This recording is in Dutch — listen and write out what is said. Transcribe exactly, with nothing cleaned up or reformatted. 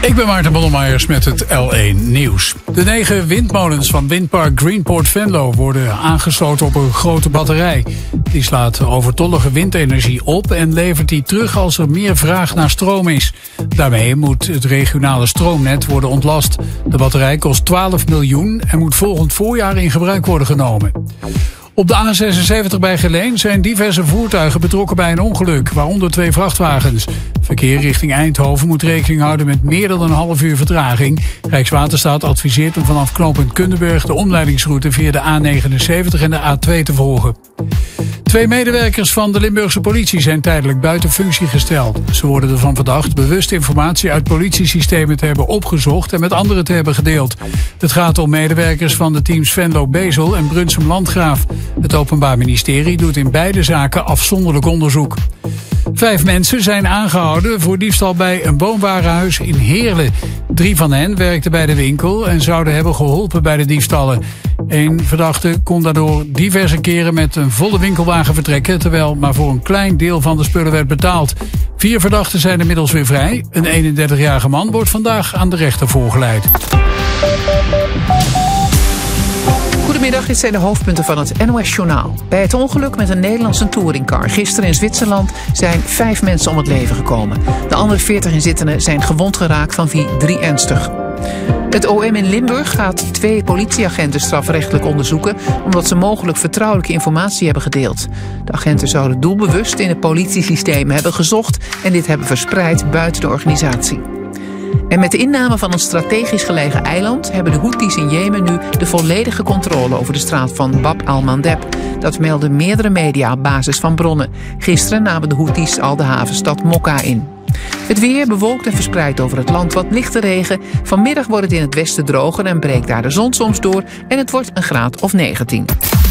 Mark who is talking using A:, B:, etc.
A: Ik ben Maarten Bonnemeyers met het L één Nieuws. De negen windmolens van windpark Greenport Venlo worden aangesloten op een grote batterij. Die slaat overtollige windenergie op en levert die terug als er meer vraag naar stroom is. Daarmee moet het regionale stroomnet worden ontlast. De batterij kost twaalf miljoen en moet volgend voorjaar in gebruik worden genomen. Op de A zesenzeventig bij Geleen zijn diverse voertuigen betrokken bij een ongeluk, waaronder twee vrachtwagens. Verkeer richting Eindhoven moet rekening houden met meer dan een half uur vertraging. Rijkswaterstaat adviseert om vanaf knooppunt Kundenburg de omleidingsroute via de A negenenzeventig en de A twee te volgen. Twee medewerkers van de Limburgse politie zijn tijdelijk buiten functie gesteld. Ze worden ervan verdacht bewust informatie uit politiesystemen te hebben opgezocht en met anderen te hebben gedeeld. Het gaat om medewerkers van de teams Venlo-Bezel en Brunsum-Landgraaf. Het Openbaar Ministerie doet in beide zaken afzonderlijk onderzoek. Vijf mensen zijn aangehouden voor diefstal bij een woonwarenhuis in Heerlen. Drie van hen werkten bij de winkel en zouden hebben geholpen bij de diefstallen. Eén verdachte kon daardoor diverse keren met een volle winkelwagen vertrekken, terwijl maar voor een klein deel van de spullen werd betaald. Vier verdachten zijn inmiddels weer vrij. Een eenendertigjarige man wordt vandaag aan de rechter voorgeleid.
B: Goedemiddag, dit zijn de hoofdpunten van het N O S-journaal. Bij het ongeluk met een Nederlandse touringcar gisteren in Zwitserland zijn vijf mensen om het leven gekomen. De andere veertig inzittenden zijn gewond geraakt, van wie drie ernstig. Het O M in Limburg gaat twee politieagenten strafrechtelijk onderzoeken omdat ze mogelijk vertrouwelijke informatie hebben gedeeld. De agenten zouden doelbewust in het politiesysteem hebben gezocht en dit hebben verspreid buiten de organisatie. En met de inname van een strategisch gelegen eiland hebben de Houthis in Jemen nu de volledige controle over de straat van Bab al-Mandeb. Dat melden meerdere media op basis van bronnen. Gisteren namen de Houthis al de havenstad Mokka in. Het weer bewolkt en verspreid over het land wat lichte regen. Vanmiddag wordt het in het westen droger en breekt daar de zon soms door en het wordt een graad of negentien.